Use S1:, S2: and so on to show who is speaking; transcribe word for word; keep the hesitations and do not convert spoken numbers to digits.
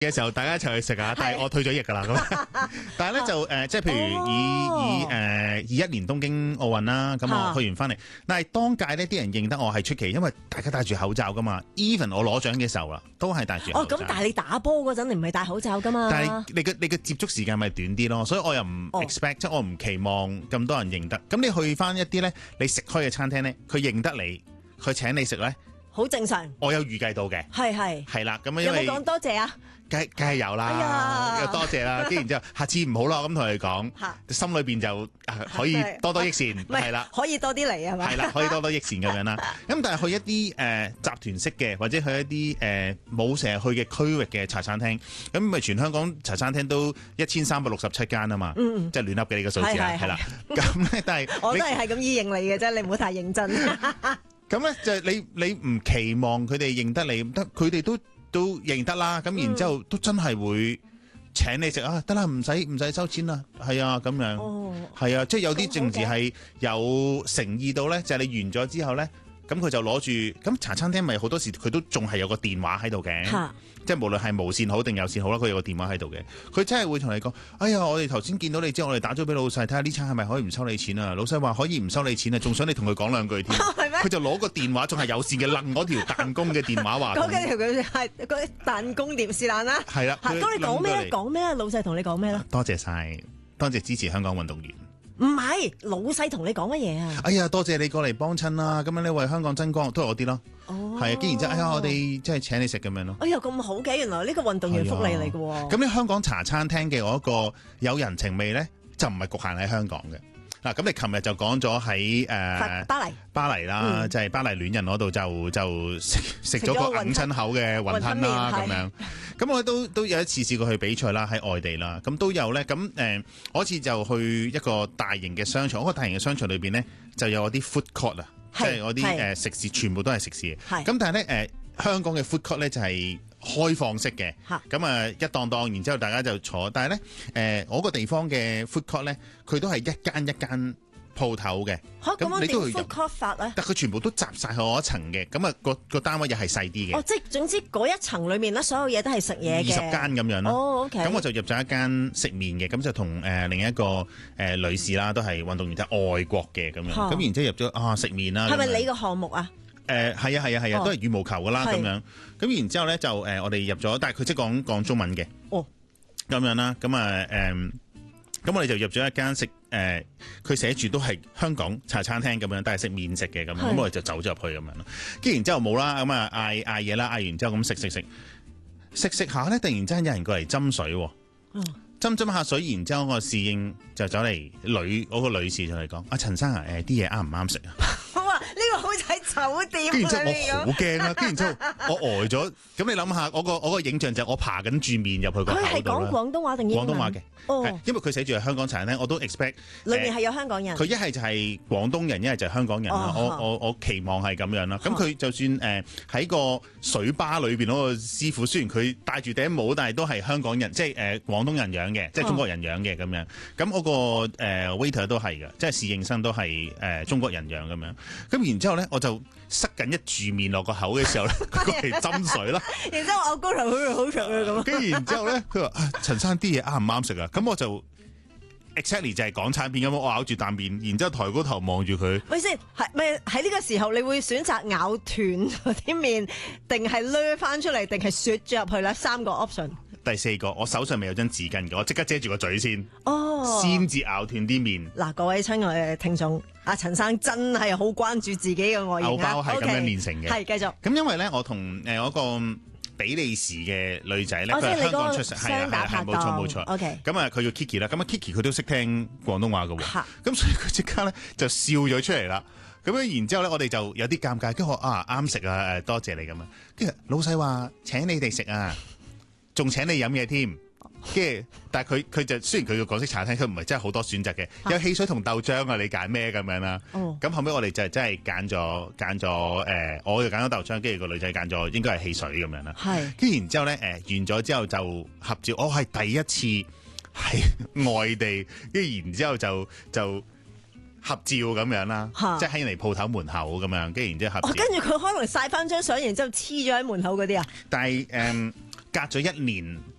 S1: 嘅時候，大家一齊去食啊！但係我退咗役㗎啦，咁。但係咧就誒，即係譬如以以誒二一年東京奧運啦，咁我去完翻嚟，但係當屆呢啲人認得我係出奇，因為大家戴住口罩㗎嘛。Even 我攞獎嘅時候啦，都係戴住口罩。
S2: 哦，咁但係你打波嗰陣，你唔係戴口罩㗎嘛？
S1: 但係你嘅你嘅接觸時間咪短啲咯，所以我又唔 expect，、哦、即係我唔期望咁多人認得。咁你去翻一啲咧，你食開嘅餐廳咧，佢認得你，佢請你食咧，
S2: 好正常。
S1: 我有預計到嘅，
S2: 係係
S1: 係啦，咁因為
S2: 有冇講多謝啊？
S1: 梗梗係有啦，哎、多謝啦。跟然之後，下次唔好啦，咁同佢講，心裏邊就可以多多益善，係啦，
S2: 可以多啲嚟係嘛？
S1: 係啦，可以多多益善咁樣啦。咁但係去一啲誒、呃、集團式嘅，或者去一啲誒冇成日去嘅區域嘅茶餐廳，咁咪全香港茶餐廳都一千三百六十七間啊嘛，嗯、即係亂噏嘅你個數字啊，係啦。咁咧，但係
S2: 我都係係咁依應你嘅啫，你唔好太認真。
S1: 咁咧就係你你唔期望佢哋認得你，得佢哋都。都認得啦，咁然之後都真係會請你食、嗯、啊，得啦，唔使唔使收錢啦，係啊咁樣，係、哦、啊，即係有啲政治係有誠意到咧，就係、是、你完咗之後咧，咁佢就攞住，咁茶餐廳咪好多時佢都仲係有個電話喺度嘅，即係無論係無線好定有線好啦，佢有個電話喺度嘅，佢真係會同你講，哎呀，我哋頭先見到你之後，我哋打咗俾老細，睇下呢餐係咪可以唔收你錢啊？老細話可以唔收你錢啊，仲想你同佢講兩句添，佢就攞個電話，仲係有線嘅，掕嗰條彈弓嘅電話話，
S2: 嗰幾條佢係嗰啲彈弓電是但啦，
S1: 係啦，
S2: 咁你講咩？講咩？老細同你講咩咧？
S1: 多謝晒，多謝支持香港運動員。
S2: 唔係，老細同你講乜嘢啊？
S1: 哎呀，多謝你過嚟幫襯啦，咁樣你為香港爭光，都係我啲咯。哦，係啊，既然之後，哎呀，我哋即係請你食咁樣咯。
S2: 哎呀，咁好嘅，原來呢個運動員福利嚟嘅喎。
S1: 咁你香港茶餐廳嘅嗰個有人情味咧，就唔係局限喺香港嘅。嗱，咁你琴日就講咗喺誒
S2: 巴黎，
S1: 巴黎啦，嗯、就係巴黎戀人嗰度就就食食咗個揞親口嘅雲吞啦，咁樣。咁我都都有一次試過去比賽啦，喺外地啦，咁都有咧。咁誒，呃、我次就去一個大型嘅商場，嗰、嗰個大型嘅商場裏邊咧就有啲 food court 啊，即係嗰啲誒食肆，全部都係食肆。咁但係咧誒，香港嘅 food court 咧就係、是。開放式嘅，咁啊一檔檔，然之後大家就坐。但係咧，誒、呃、我個地方嘅 food court 咧，佢都係一間一間鋪頭嘅。
S2: 嚇，咁你都 food court 法咧？
S1: 但佢全部都集晒喺我一層嘅，咁啊個個單位又係細啲嘅。
S2: 哦，即係總之嗰一層裏面咧，所有嘢都係食嘢嘅。二十間咁樣咯。哦 OK。咁我就入咗一間食麵嘅，咁就同誒、呃、另一個誒、呃、女士啦，都係運動員，即係外國嘅咁樣。咁、嗯、然之後入咗啊食麵啦。係咪你個項目啊？誒係啊係啊係啊，都係羽毛球噶啦咁樣，咁然之後咧就誒、呃、我哋入咗，但係佢即係講講中文嘅，哦咁樣啦，咁啊誒，咁、呃、我哋就入咗一間食誒，佢、呃、寫住都係香港茶餐廳咁樣，但係食麵食嘅咁樣，咁我哋就走咗入去咁樣咯，跟住然之後冇啦，咁啊嗌嗌嘢啦，嗌完之後咁食食食食食下咧，突然之間有人過嚟斟水，嗯，斟斟下水，然之後個侍應就走嚟女嗰、嗰個女士就嚟講，阿陳生啊，誒啲嘢啱唔啱食啊？ 呢、這個好似喺酒店，
S1: 跟住之後我好驚啦，跟住之後我呆咗。咁你諗下，我個我個影像就係我爬緊住面入去個口度啦。佢係講廣東話定英文？廣東話嘅，哦，因為佢寫住係香港茶餐廳，我都 expect
S2: 裏面係有香港人。佢
S1: 一係就係廣東人，一係就係香港人啦、哦。我我我期望係咁樣啦。咁、哦、佢就算誒喺、呃、個水吧裏邊嗰個師傅，雖然佢戴住頂帽，但係都係香港人，即係誒廣東人樣嘅，即係中國人樣嘅咁樣。咁我個誒 waiter 都係嘅，即係侍應生都係誒、呃、中國人樣咁樣。咁然之後咧，我就塞緊一住面落個口嘅時候咧，佢過嚟斟水啦。然之後我高頭好好長嘅咁。跟住然之後咧，佢話：陳生啲嘢啱唔啱食啊？咁我就 exactly 就係港產片咁，我咬住啖麵，然之後抬高頭望住佢。喂先，係咪喺呢個時候你會選擇咬斷嗰啲麵，定係掠翻出嚟，定係啜咗入去咧？三個 option。第四個，我手上咪有張紙巾嘅，我即刻遮住個嘴先，哦，先至咬斷啲麵。嗱，各位親愛嘅聽眾，阿陳生真係好關注自己嘅外形。牛包係咁樣練成嘅，係、okay, 繼續。咁因為咧，我同誒嗰個比利時嘅女仔咧，佢、哦、係香港出世，係係係冇錯冇錯。OK，咁啊，佢叫 Kiki 啦，咁啊 Kiki 佢都識聽廣東話嘅喎，咁所以佢即刻咧就笑咗出嚟啦。咁樣然之後咧，我哋就有啲尷尬，跟住我啊啱食啊，誒多謝你咁啊。跟住老細話請你哋食啊。仲請你飲嘢添，跟住，但係佢佢就雖然佢個港式茶餐廳，佢唔係真係好多選擇嘅，有汽水同豆漿啊，你揀咩咁樣啦？咁、哦、後尾我哋就真係揀咗揀咗誒，我就揀咗豆漿，跟住個女仔揀咗應該係汽水咁樣啦。係，跟住然之後咧誒、呃、完咗之後就合照，我係第一次喺外地，跟住然之後就就合照咁樣啦，即係喺人哋鋪頭門口咁樣，跟住然之後合照。跟住佢可能晒翻張相，然之後黐咗喺門口嗰啲啊？但係誒。呃隔咗一年